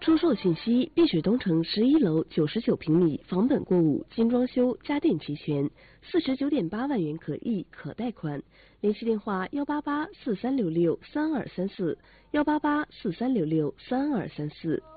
出售信息：碧水东城11楼99平米，房本过户，精装修，家电齐全，49.8万元可议，可贷款。联系电话：18843663234，18843663234。